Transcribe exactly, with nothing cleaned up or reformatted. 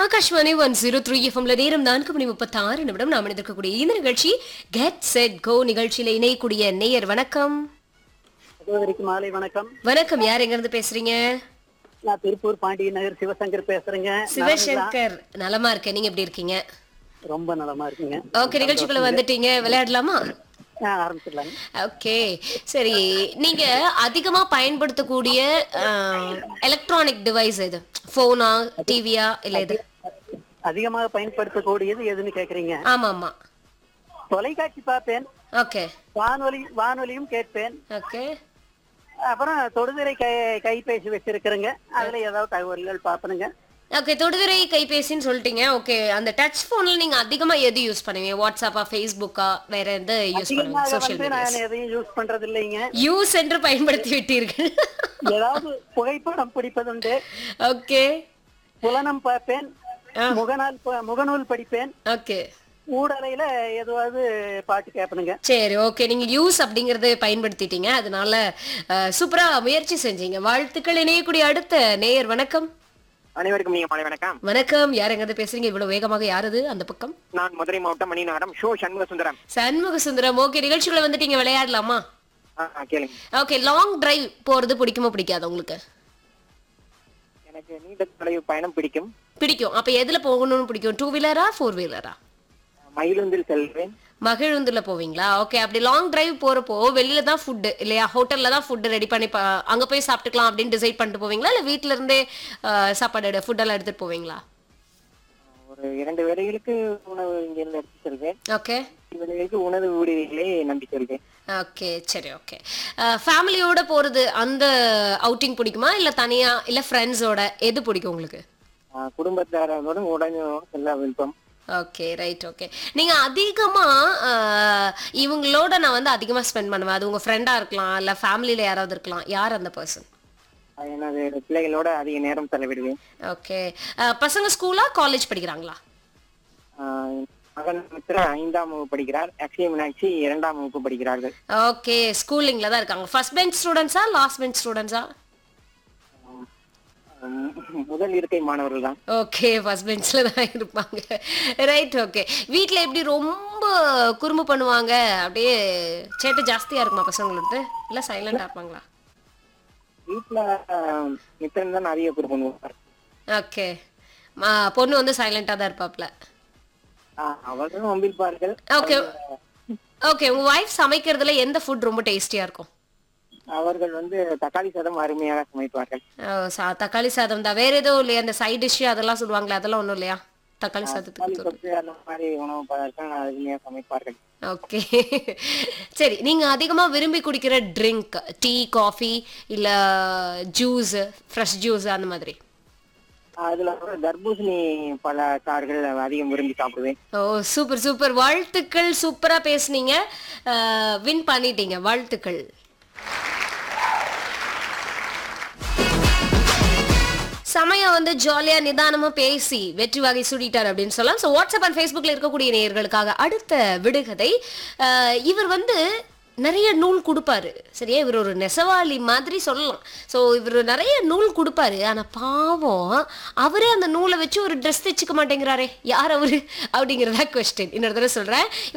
Akashvani one zero three எஃப்எம்ல நேரம் நான்கு மணி முப்பத்தி ஆறு நிமிடம் நாம் இருக்கக்கூடிய இந்த நிகழ்ச்சி கெட் செட் கோ நிகழ்ச்சியில இணையக்கூடிய நேயர் வணக்கம். சகோதரிக்கு மாலை வணக்கம். வணக்கம், யார் எங்க இருந்து பேசுறீங்க? நான் திருப்பூர் பாண்டிய நகர் சிவசங்கர் பேசுறேங்க. சிவசங்கர், நலமா இருக்கேன், நீங்க எப்படி இருக்கீங்க? ரொம்ப நலமா இருக்குங்க. ஓகே, நிகழ்ச்சிக்குள்ள வந்துட்டீங்க, விளையாடலாமா? ஆரம்பிச்சிடலாங்க. ஓகே, சரி. நீங்க அதிகமா பயன்படுத்தக்கூடிய எலக்ட்ரானிக் டிவைஸ் எது? போனா, டிவியா, இல்ல எது அதிகமாக பயன்படுத்தக்கூடியது எதுன்னு கேக்குறீங்க? ஆமா ஆமா. தொலைக்காட்சி பார்ப்பேன். ஓகே. வானொலி வானொலியும் கேட்பேன். ஓகே. அப்புறம் தொடுதிரை கை கைபேசி வச்சிருக்கிறேங்க. அதுல ஏதாவது தகவல்கள் பாப்பனுங்க. ஓகே, தொடுதிரை கைபேசின்னு சொல்லிட்டீங்க. ஓகே, அந்த டச் போன்ல நீங்க அதிகமா எது யூஸ் பண்ணுவீங்க? வாட்ஸ்அப்பா, ஃபேஸ்புக்கா, வேற எந்த யூஸ் பண்ணுவீங்க? சோஷியல் மீடியா நான் எதையும் யூஸ் பண்றது இல்லைங்க. யூஸ் என்று பயன்படுத்தி விட்டீர்கள். ஏதாவது புகைப்படம் பிடிப்பதுண்டு. ஓகே. புலனம் பார்ப்பேன். முகநாள் முகநூல் படிப்பேன். ஓகே. ஊடலையில ஏதாவது பாட்டு கேட்பனுங்க. சரி, ஓகே. நீங்க யூஸ் அப்படிங்கறத பயன்படுத்திட்டீங்க, அதனால சூப்பரா முயற்சி செஞ்சீங்க. வாழ்த்துக்கள். இணையக்கூடிய அடுத்த நேயர் வணக்கம். அனைவருக்கும் நீங்க மாலை வணக்கம். வணக்கம், யார் எங்க பேசுறீங்க? இவ்வளவு வேகமாக யாரது அந்த பக்கம்? நான் மதுரை மாவட்டம் மணிநகரம் ஷோ சண்முக சுந்தரம். சண்முக சுந்தரம், ஓகே. நிகழ்ச்சிக்குள்ள வந்துட்டீங்க, விளையாடலாமா? கேளுங்க. ஓகே, லாங் டிரைவ் போறது பிடிக்குமா பிடிக்காது உங்களுக்கு? எனக்கு நீண்ட தொலைவு பயணம் பிடிக்கும். பிடிக்கும். அப்ப எதுல போகணும்னு பிடிக்கும்? Two வீலரா, four வீலரா? மகிழுந்தில் செல்வேன். மகிழுந்துல போவீங்களா? ஓகே. அப்படி லாங் டிரைவ் போறப்போ வெளியில தான் ஃபுட் இல்லையா, ஹோட்டல்ல தான் ஃபுட் ரெடி பண்ணி அங்க போய் சாப்பிட்டுக்கலாம் அப்படின்னு டிசைட் பண்ணிட்டு போவீங்களா, இல்ல வீட்ல இருந்தே சாப்பாடு ஃபுட் எல்லாம் எடுத்துட்டு போவீங்களா? ஒரு இரண்டு வேளைகளுக்கு உணவு இங்க இருந்து எடுத்து செல்வேன். ஓகே. வேளைகளுக்கு உணவு வீடுகளே நம்பி செல்வேன். ஓகே, சரி, ஓகே. ஃபேமிலியோட போறது அந்த அவுட்டிங் பிடிக்குமா, இல்ல தனியா, இல்ல ஃப்ரெண்ட்ஸோட, எது பிடிக்கும் உங்களுக்கு? குடும்பத்தாரோட உடனே செல்ல விருப்பம். Okay, right, okay. நீங்க அதிகமா இவங்களோட நான் வந்து அதிகமா ஸ்பெண்ட் பண்ணுவேன், அது உங்க ஃப்ரெண்டா இருக்கலாம், இல்ல ஃபேமிலியில யாராவது இருக்கலாம், யார் அந்த பர்சன்? எனது பிள்ளைகளோட அதிக நேரம் செலவிடுவேன். ஓகே. பசங்க ஸ்கூலா, காலேஜ் படிக்கிறாங்களா? மகன் மித்ரா ஐந்தாம் வகுப்பு படிக்கிறார். அக்ஷய் மீனாட்சி இரண்டாம் வகுப்பு படிக்கிறார்கள். ஓகே, ஸ்கூலிங்ல தான் இருக்காங்க. First bench ஸ்டூடெண்ட்ஸா, last bench ஸ்டூடெண்ட்ஸா? முதல் இருக்கை மாணவர்கள் தான். ஓகே, ஃபர்ஸ்ட் பெஞ்ச்ல தான் இருப்பாங்க. Right, okay. வீட்ல எப்படி ரொம்ப குறும்பு பண்ணுவாங்க, அப்படியே சேட்டை ஜாஸ்தியா இருக்குமா பசங்களோட, இல்ல சைலண்டா இருப்பாங்களா? வீட்டுல மித்திரன் தான் அதிக குறும்பு பண்ணுவார். ஓகே. பொண்ணு வந்து சைலண்டா தான் இருப்பாப்ல. அவர்களும் நம்பிப்பார்கள். ஓகே. ஓகே, உங்க வைஃப் சமைக்கிறதுல எந்த ஃபுட் ரொம்ப டேஸ்டியா இருக்கும்? அவர்கள் வந்து தக்காளி சாதம் அருமையாக சமைப்பார்கள். தக்காளி சாதம் தான், வேற ஏதோ இல்லையா? அந்த சைட் டிஷ் அதெல்லாம் சொல்லுவாங்களே, அதெல்லாம் ஒண்ணும் இல்லையா தக்காளி சாதத்துக்கு? அந்த மாதிரி உணவு பதார்த்தம் அருமையாக சமைப்பார்கள். ஓகே, சரி. நீங்க அதிகமா விரும்பி குடிக்கிற ட்ரிங்க், டீ, காஃபி, இல்ல ஜூஸ், ஃப்ரெஷ் ஜூஸ் அந்த மாதிரி? அதுல தர்பூசணி பல சாறுகள் அதிகம் விரும்பி சாப்பிடுவேன். ஓ, சூப்பர் சூப்பர், வாழ்த்துக்கள். சூப்பரா பேசுனீங்க, வின் பண்ணிட்டீங்க, வாழ்த்துக்கள். சமயம் வந்து ஜாலியா நிதானமா பேசி வெற்றி வகை சுடிட்டார் அப்படின்னு சொல்லலாம். ஸோ வாட்ஸ்அப் அண்ட் ஃபேஸ்புக்ல இருக்கக்கூடிய நேயர்களுக்காக அடுத்த விடுகதை. இவர் வந்து நிறைய நூல் கொடுப்பாரு, சரியா? இவர் ஒரு நெசவாளி மாதிரி சொல்லலாம். ஸோ இவர் நிறைய நூல் கொடுப்பாரு, ஆனா பாவம் அவரே அந்த நூலை வச்சு ஒரு ட்ரெஸ் தைச்சுக்க மாட்டேங்கிறாரே, யார் அவரு அப்படிங்கிறதா கொஸ்டின். இன்னொரு தடவை சொல்றேன்.